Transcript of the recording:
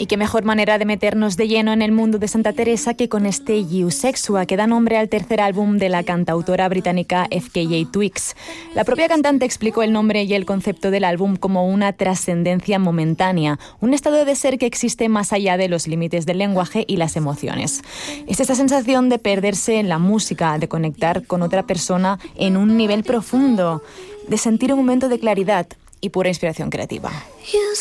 Y qué mejor manera de meternos de lleno en el mundo de Santa Teresa que con este Eusexua, que da nombre al tercer álbum de la cantautora británica FKA Twigs. La propia cantante explicó el nombre y el concepto del álbum como una trascendencia momentánea, un estado de ser que existe más allá de los límites del lenguaje y las emociones. Es esta sensación de perderse en la música, de conectar con otra persona en un nivel profundo, de sentir un momento de claridad y pura inspiración creativa.